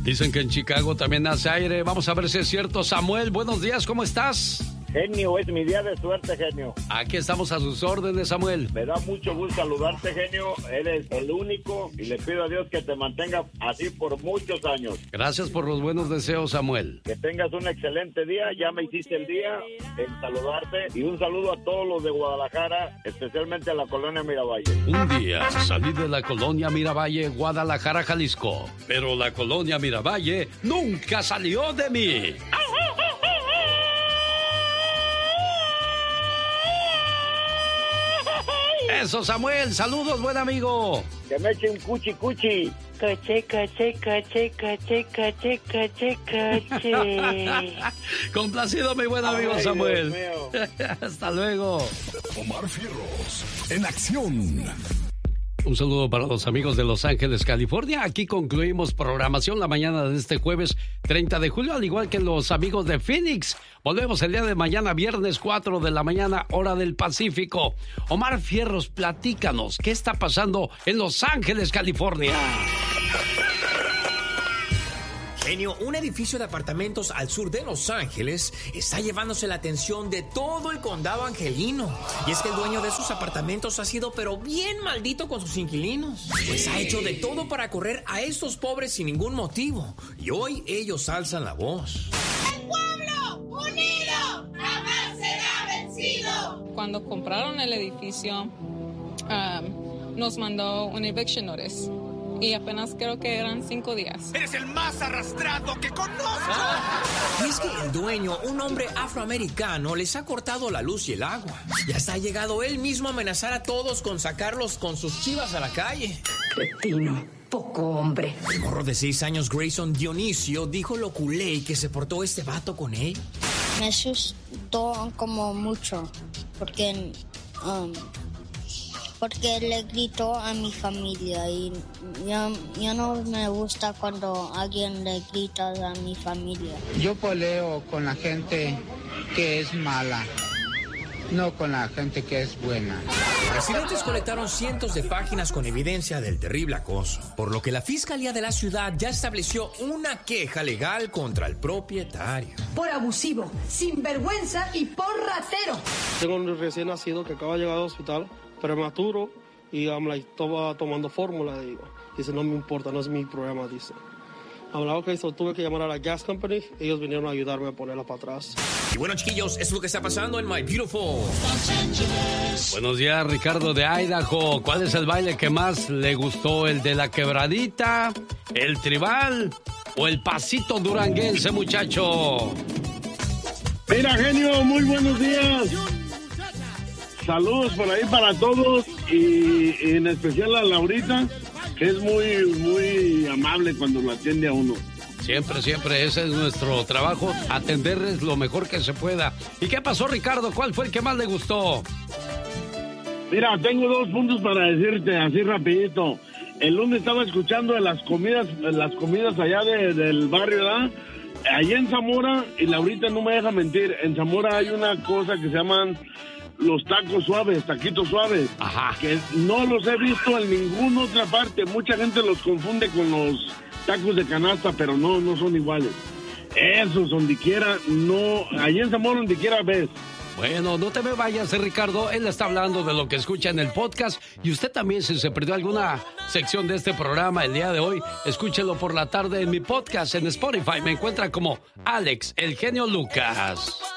Dicen que en Chicago también hace aire. Vamos a ver si es cierto. Samuel, buenos días, ¿cómo estás? Genio, es mi día de suerte, genio. Aquí estamos a sus órdenes, Samuel. Me da mucho gusto saludarte, genio. Eres el único y le pido a Dios que te mantenga así por muchos años. Gracias por los buenos deseos, Samuel. Que tengas un excelente día. Ya me hiciste el día en saludarte. Y un saludo a todos los de Guadalajara, especialmente a la colonia Miravalle. Un día salí de la colonia Miravalle, Guadalajara, Jalisco. Pero la colonia Miravalle nunca salió de mí. Eso, Samuel. Saludos, buen amigo. Que me eche un cuchi cuchi. Caché, caché, caché, caché, caché, caché, caché. Complacido, mi buen amigo. Ay, Samuel. Hasta luego. Omar Fierros, en acción. Un saludo para los amigos de Los Ángeles, California. Aquí concluimos programación la mañana de este jueves 30 de julio, al igual que los amigos de Phoenix. Volvemos el día de mañana, viernes 4 de la mañana, hora del Pacífico. Omar Fierros, platícanos, ¿qué está pasando en Los Ángeles, California? Genio, un edificio de apartamentos al sur de Los Ángeles está llevándose la atención de todo el condado angelino. Y es que el dueño de esos apartamentos ha sido pero bien maldito con sus inquilinos. Pues ha hecho de todo para correr a estos pobres sin ningún motivo. Y hoy ellos alzan la voz. ¡El pueblo unido jamás será vencido! Cuando compraron el edificio, nos mandó un eviction notice. Y apenas creo que eran 5 días. ¡Eres el más arrastrado que conozco! Y es que el dueño, un hombre afroamericano, les ha cortado la luz y el agua. Y hasta ha llegado él mismo a amenazar a todos con sacarlos con sus chivas a la calle. Cretino, poco hombre. El morro de 6 años, Grayson Dionisio, dijo lo culé que se portó este vato con él. Me asustó como mucho, porque le gritó a mi familia y ya no me gusta cuando alguien le grita a mi familia. Yo peleo con la gente que es mala, no con la gente que es buena. Residentes colectaron cientos de páginas con evidencia del terrible acoso, por lo que la Fiscalía de la ciudad ya estableció una queja legal contra el propietario. Por abusivo, sinvergüenza y por ratero. Tengo un recién nacido que acaba de llegar al hospital, prematuro, y estaba tomando fórmula, dice, no me importa, no es mi problema, dice. Tuve que llamar a la gas company, ellos vinieron a ayudarme a ponerla para atrás. Y bueno, chiquillos, eso es lo que está pasando en My Beautiful Los Angeles. Buenos días, Ricardo de Idaho. ¿Cuál es el baile que más le gustó? ¿El de la quebradita, el tribal o el pasito duranguense, muchacho? Mira, genio, muy buenos días. Saludos por ahí para todos y en especial a Laurita, que es muy amable cuando lo atiende a uno. Siempre, ese es nuestro trabajo, atenderles lo mejor que se pueda. ¿Y qué pasó, Ricardo? ¿Cuál fue el que más le gustó? Mira, tengo 2 puntos para decirte, así rapidito. El lunes estaba escuchando de las comidas allá del barrio, ¿verdad? Allá en Zamora, y Laurita no me deja mentir, en Zamora hay una cosa que se llaman los tacos suaves, taquitos suaves. Ajá. Que no los he visto en ninguna otra parte. Mucha gente los confunde con los tacos de canasta, pero no son iguales. Esos, donde quiera, no, allí en Zamora, donde quiera ves. Bueno, no te me vayas, Ricardo. Él está hablando de lo que escucha en el podcast. Y usted también, si se perdió alguna sección de este programa el día de hoy, escúchelo por la tarde en mi podcast en Spotify. Me encuentra como Alex, el genio Lucas.